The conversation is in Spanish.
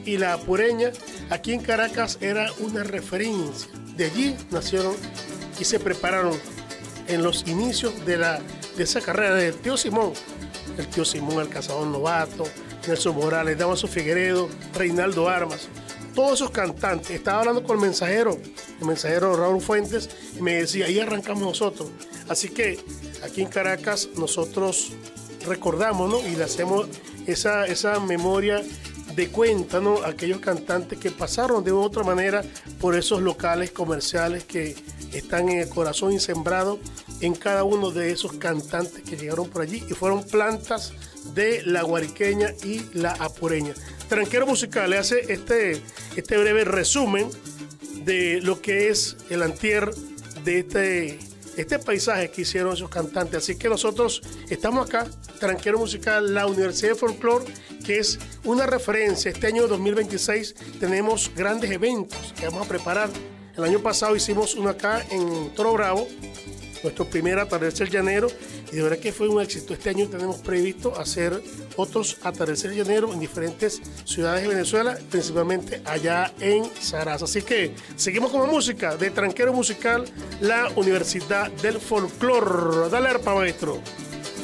y la Apureña, aquí en Caracas era una referencia. De allí nacieron y se prepararon en los inicios de esa carrera del tío Simón. El tío Simón, el cazador novato, Nelson Morales, Damaso Figueredo, Reinaldo Armas. Todos esos cantantes. Estaba hablando con el mensajero Raúl Fuentes, y me decía, ahí arrancamos nosotros. Así que aquí en Caracas nosotros recordamos, ¿no? Y le hacemos esa memoria de cuenta, ¿no? Aquellos cantantes que pasaron de otra manera por esos locales comerciales que están en el corazón y sembrados en cada uno de esos cantantes que llegaron por allí y fueron plantas de la Guariqueña y la Apureña. Tranquero Musical le hace este breve resumen de lo que es el antier de este paisaje que hicieron esos cantantes. Así que nosotros estamos acá, Tranquero Musical, la Universidad de Folclore, que es una referencia. Este año 2026 tenemos grandes eventos que vamos a preparar. El año pasado hicimos uno acá en Toro Bravo, nuestro primer atardecer llanero, y de verdad que fue un éxito. Este año tenemos previsto hacer otros atardecer llaneros en diferentes ciudades de Venezuela, principalmente allá en Saraz. Así que seguimos con la música de Tranquero Musical, la Universidad del Folclor. Dale arpa, maestro.